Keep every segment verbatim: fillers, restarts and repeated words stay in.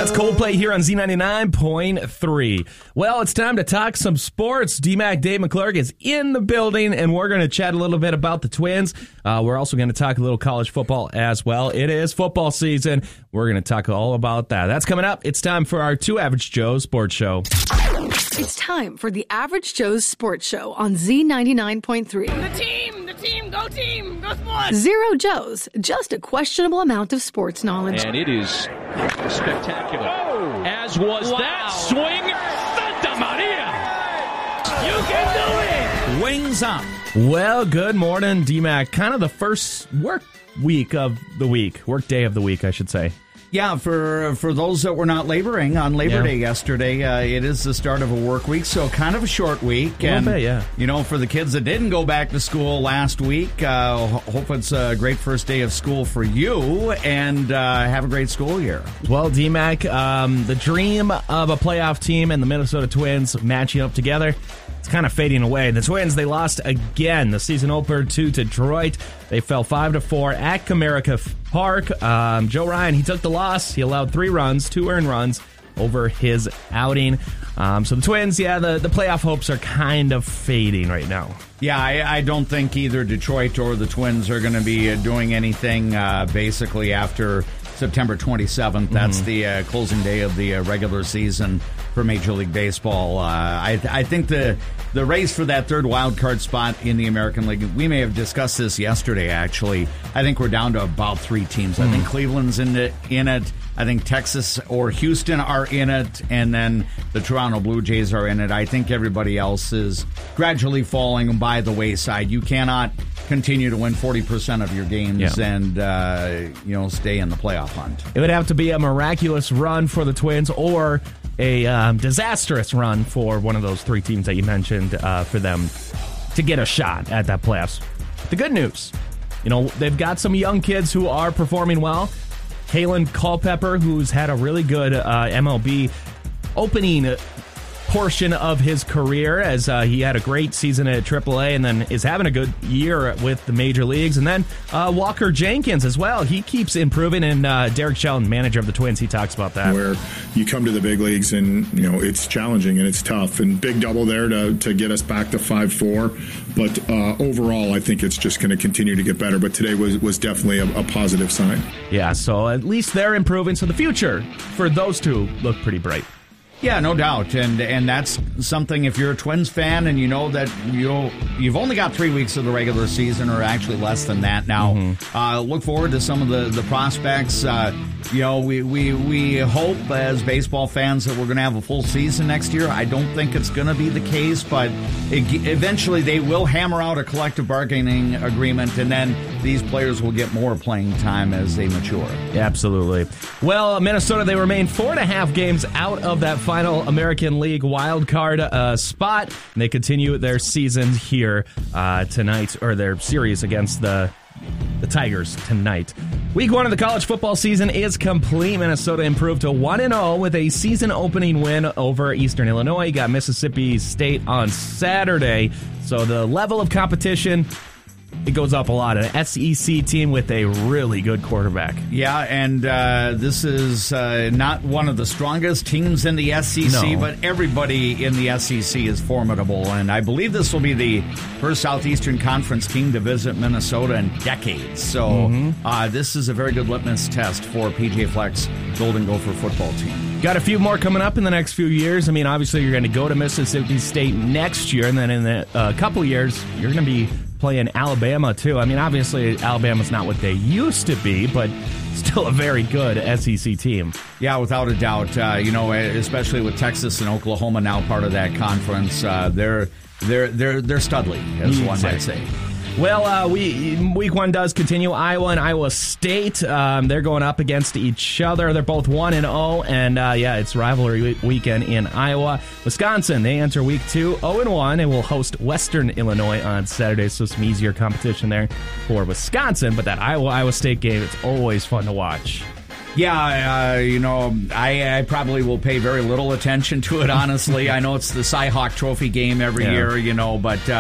That's Coldplay here on Z ninety-nine point three. Well, it's time to talk some sports. D-Mac Dave McClurg is in the building, and we're going to chat a little bit about the Twins. Uh, we're also going to talk a little college football as well. It is football season. We're going to talk all about that. That's coming up. It's time for our Two Average Joes Sports Show. It's time for the Average Joe's Sports Show on Z ninety-nine point three. The team, the team, go team, go sports. Zero Joes, just a questionable amount of sports knowledge. And it is spectacular. Oh, as was wow. that swing. Santa Maria. You can do it. Wings up. Well, good morning, D-Mac. Kind of the first work week of the week. Work day of the week, I should say. Yeah, for for those that were not laboring on Labor Yeah. Day yesterday, uh, it is the start of a work week, so kind of a short week. A and little bit, yeah. You know, for the kids that didn't go back to school last week, uh, ho- hope it's a great first day of school for you, and uh, have a great school year. Well, D-Mac, um, the dream of a playoff team and the Minnesota Twins matching up together, it's kind of fading away. The Twins, they lost again. The season opener to Detroit. They fell five to four at Comerica Park. Um, Joe Ryan, he took the loss. He allowed three runs, two earned runs over his outing. Um, so the Twins, yeah, the, the playoff hopes are kind of fading right now. Yeah, I, I don't think either Detroit or the Twins are going to be uh, doing anything uh, basically after September twenty-seventh. That's Mm-hmm. the uh, closing day of the uh, regular season for Major League Baseball. Uh, I, I think the the race for that third wild card spot in the American League, we may have discussed this yesterday, actually. I think we're down to about three teams. Mm-hmm. I think Cleveland's in it, in it. I think Texas or Houston are in it, and then the Toronto Blue Jays are in it. I think everybody else is gradually falling by the wayside. You cannot continue to win forty percent of your games Yeah. and uh, you know stay in the playoff hunt. It would have to be a miraculous run for the Twins or a um, disastrous run for one of those three teams that you mentioned uh, for them to get a shot at that playoffs. The good news, you know, they've got some young kids who are performing well. Kalen Culpepper, who's had a really good uh, M L B opening portion of his career, as uh, he had a great season at triple A and then is having a good year with the major leagues. And then uh, Walker Jenkins as well. He keeps improving, and uh, Derek Shelton, manager of the Twins, he talks about that. Where you come to the big leagues and, you know, it's challenging and it's tough. And big double there to, to get us back to five four. But uh, overall, I think it's just going to continue to get better. But today was, was definitely a, a positive sign. Yeah, so at least they're improving. So the future for those two look pretty bright. Yeah, no doubt, and and that's something. If you're a Twins fan and you know that you'll you've only got three weeks of the regular season, or actually less than that now, mm-hmm. uh, look forward to some of the the prospects. Uh, you know, we, we we hope as baseball fans that we're going to have a full season next year. I don't think it's going to be the case, but it, eventually they will hammer out a collective bargaining agreement, and then these players will get more playing time as they mature. Absolutely. Well, Minnesota, they remain four and a half games out of that final American League wild card uh, spot. And they continue their season here uh, tonight, or their series against the the Tigers tonight. Week one of the college football season is complete. Minnesota improved to one and oh with a season-opening win over Eastern Illinois. You got Mississippi State on Saturday. So the level of competition, it goes up a lot. An S E C team with a really good quarterback. Yeah, and uh, this is uh, not one of the strongest teams in the S E C, No. but everybody in the S E C is formidable. And I believe this will be the first Southeastern Conference team to visit Minnesota in decades. So Mm-hmm. uh, this is a very good litmus test for P J Fleck's Golden Gopher football team. Got a few more coming up in the next few years. I mean, obviously, you're going to go to Mississippi State next year, and then in a uh, couple years, you're going to be playing Alabama, too. I mean, obviously, Alabama's not what they used to be, but still a very good S E C team. Yeah, without a doubt. Uh, you know, especially with Texas and Oklahoma now part of that conference, uh, they're they're they're they're studly, as one might say. Well, uh, we week one does continue. Iowa and Iowa State, um, they're going up against each other. They're both one and oh, and uh, yeah, it's rivalry weekend in Iowa. Wisconsin, they enter week two oh and one and will host Western Illinois on Saturday, so some easier competition there for Wisconsin. But that Iowa-Iowa State game, it's always fun to watch. Yeah, uh, you know, I, I probably will pay very little attention to it, honestly. I know it's the Cy Hawk Trophy game every Yeah. year, you know, but uh,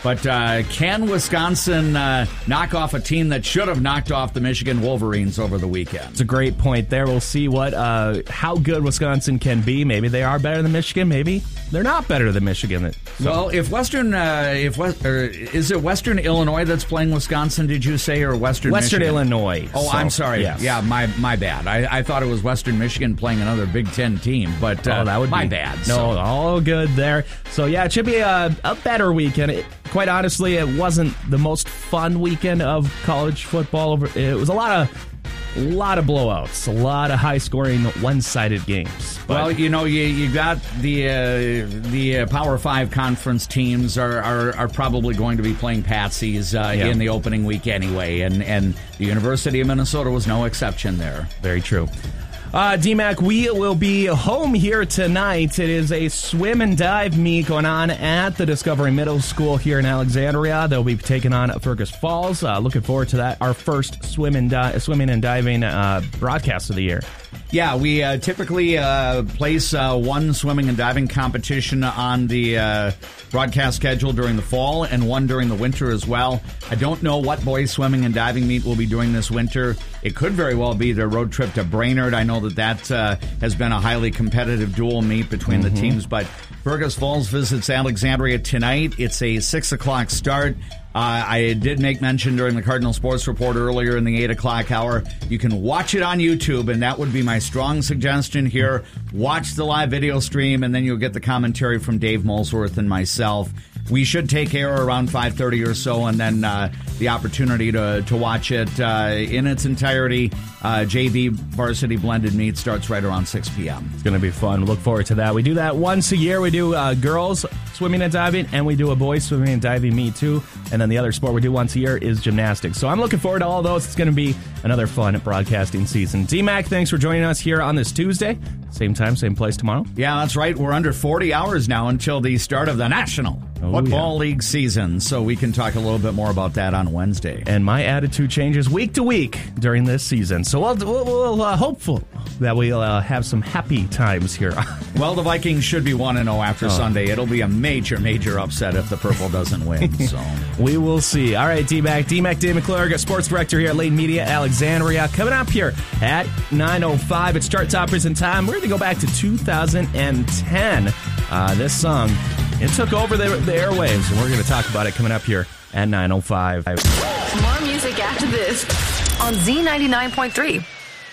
But uh, can Wisconsin uh, knock off a team that should have knocked off the Michigan Wolverines over the weekend? It's a great point there. We'll see what uh, how good Wisconsin can be. Maybe they are better than Michigan. Maybe they're not better than Michigan. So. Well, if Western, uh, if West, or is it Western Illinois that's playing Wisconsin? Did you say, or Western Western Michigan? Illinois? Oh, so, I'm sorry. Yes. Yeah, my my bad. I, I thought it was Western Michigan playing another Big Ten team, but uh, oh, that would my be, bad. No, so. all good there. So yeah, it should be a, a better weekend. It, quite honestly, it wasn't the most fun weekend of college football. It was a lot of a lot of blowouts, a lot of high-scoring, one-sided games. But, well, you know, you you got the uh, the uh, Power Five conference teams are, are, are probably going to be playing patsies uh, yeah. in the opening week anyway, and and the University of Minnesota was no exception there. Very true. Uh, D-Mac, we will be home here tonight. It is a swim and dive meet going on at the Discovery Middle School here in Alexandria. They'll be taking on Fergus Falls. Uh, looking forward to that. Our first swim and di- swimming and diving uh, broadcast of the year. Yeah, we uh, typically uh, place uh, one swimming and diving competition on the uh, broadcast schedule during the fall and one during the winter as well. I don't know what boys swimming and diving meet we'll be doing this winter. It could very well be their road trip to Brainerd. I know that that uh, has been a highly competitive dual meet between mm-hmm. the teams, but Fergus Falls visits Alexandria tonight. It's a six o'clock start. Uh, I did make mention during the Cardinal Sports Report earlier in the eight o'clock hour. You can watch it on YouTube, and that would be my strong suggestion here. Watch the live video stream, and then you'll get the commentary from Dave Molesworth and myself. We should take air around five thirty or so, and then uh, the opportunity to, to watch it uh, in its entirety. Uh, J V Varsity Blended Meet starts right around six p.m. It's going to be fun. Look forward to that. We do that once a year. We do uh, girls swimming and diving, and we do a boys swimming and diving meet, too. And then the other sport we do once a year is gymnastics. So I'm looking forward to all those. It's going to be another fun broadcasting season. D-Mac, thanks for joining us here on this Tuesday. Same time, same place tomorrow. Yeah, that's right. We're under forty hours now until the start of the National oh, Football yeah. League season. So we can talk a little bit more about that on Wednesday. And my attitude changes week to week during this season. So we'll, we'll, we'll uh, hopeful that we'll uh, have some happy times here. Well, the Vikings should be one and oh after oh. Sunday. It'll be a major, major upset if the Purple doesn't win. So we will see. All right, D-Mac. D-Mac Dave McClurg, sports director here at Lane Media Alexandria. Coming up here at nine oh five. It's Chart Toppers in time. We're going to go back to two thousand ten. Uh, this song, it took over the, the airwaves, and we're going to talk about it coming up here at nine oh five. More music after this on Z ninety-nine point three.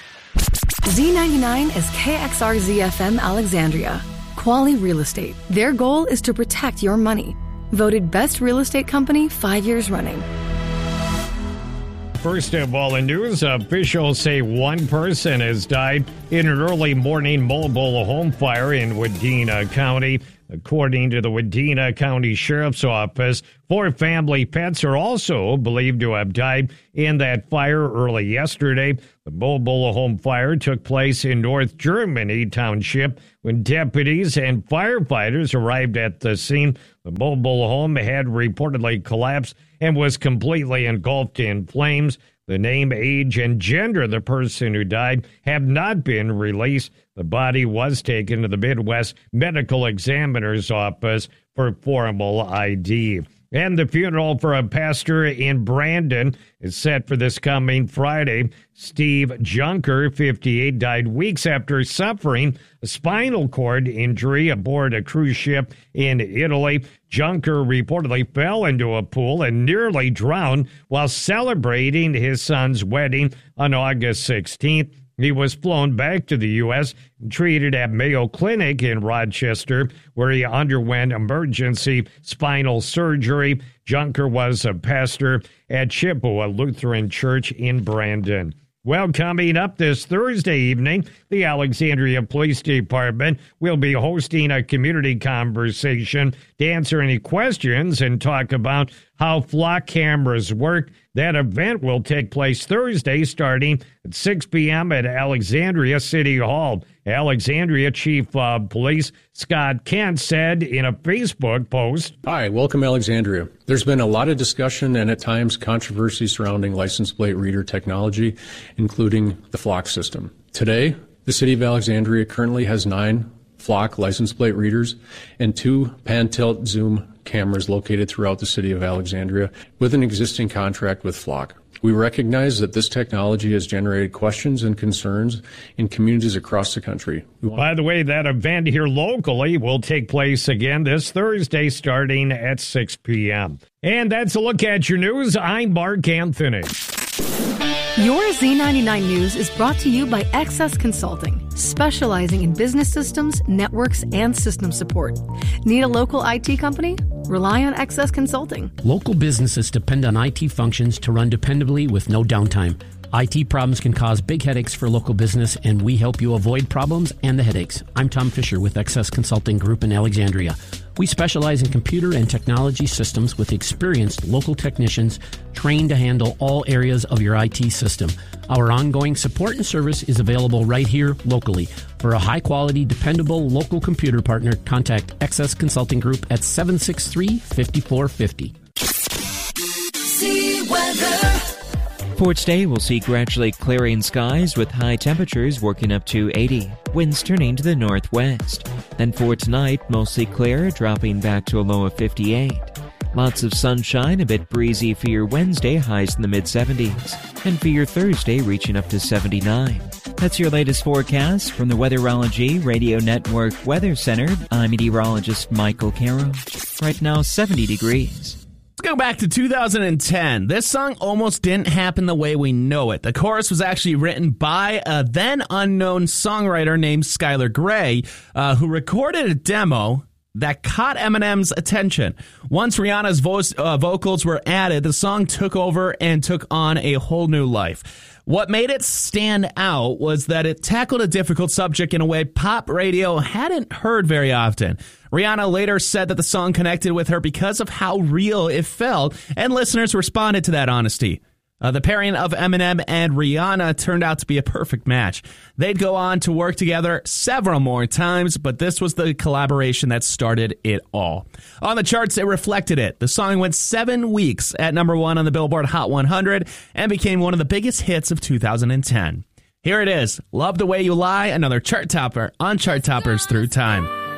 Z ninety-nine is K X R Z F M Alexandria. Quality Real Estate. Their goal is to protect your money. Voted best real estate company five years running. First of all, in news, officials say one person has died in an early morning mobile home fire in Wadena County. According to the Wadena County Sheriff's Office, four family pets are also believed to have died in that fire early yesterday. The mobile home fire took place in North Germany Township when deputies and firefighters arrived at the scene. The mobile home had reportedly collapsed and was completely engulfed in flames. The name, age, and gender of the person who died have not been released. The body was taken to the Midwest Medical Examiner's Office for formal I D. And the funeral for a pastor in Brandon is set for this coming Friday. Steve Junker, fifty-eight, died weeks after suffering a spinal cord injury aboard a cruise ship in Italy. Junker reportedly fell into a pool and nearly drowned while celebrating his son's wedding on August sixteenth. He was flown back to the U S and treated at Mayo Clinic in Rochester, where he underwent emergency spinal surgery. Junker was a pastor at Chippewa Lutheran Church in Brandon. Well, coming up this Thursday evening, the Alexandria Police Department will be hosting a community conversation to answer any questions and talk about how flock cameras work. That event will take place Thursday starting at six p.m. at Alexandria City Hall. Alexandria Chief of Police Scott Kent said in a Facebook post, "Hi, welcome Alexandria. There's been a lot of discussion and at times controversy surrounding license plate reader technology, including the flock system. Today, the City of Alexandria currently has nine Flock license plate readers, and two pan-tilt zoom cameras located throughout the city of Alexandria with an existing contract with Flock. We recognize that this technology has generated questions and concerns in communities across the country. By the way, that event here locally will take place again this Thursday starting at six p.m. And that's a look at your news. I'm Mark Anthony. Your Z ninety-nine News is brought to you by Excess Consulting, specializing in business systems, networks, and system support. Need a local I T company? Rely on Excess Consulting. Local businesses depend on I T functions to run dependably with no downtime. I T problems can cause big headaches for local business, and we help you avoid problems and the headaches. I'm Tom Fisher with Excess Consulting Group in Alexandria. We specialize in computer and technology systems with experienced local technicians trained to handle all areas of your I T system. Our ongoing support and service is available right here locally. For a high-quality, dependable local computer partner, contact Excess Consulting Group at seven six three, five four five zero. See weather. For today, we'll see gradually clearing skies with high temperatures working up to eighty, winds turning to the northwest. Then for tonight, mostly clear, dropping back to a low of fifty-eight. Lots of sunshine, a bit breezy for your Wednesday, highs in the mid-seventies. And for your Thursday, reaching up to seventy-nine. That's your latest forecast from the Weatherology Radio Network Weather Center. I'm meteorologist Michael Caro. Right now, seventy degrees. Let's go back to two thousand ten. This song almost didn't happen the way we know it. The chorus was actually written by a then unknown songwriter named Skylar Grey, uh, who recorded a demo that caught Eminem's attention. Once Rihanna's voice, uh, vocals were added, the song took over and took on a whole new life. What made it stand out was that it tackled a difficult subject in a way pop radio hadn't heard very often. Rihanna later said that the song connected with her because of how real it felt, and listeners responded to that honesty. Uh, the pairing of Eminem and Rihanna turned out to be a perfect match. They'd go on to work together several more times, but this was the collaboration that started it all. On the charts, it reflected it. The song went seven weeks at number one on the Billboard Hot one hundred and became one of the biggest hits of two thousand ten. Here it is, Love the Way You Lie, another chart topper on Chart Toppers Through Time.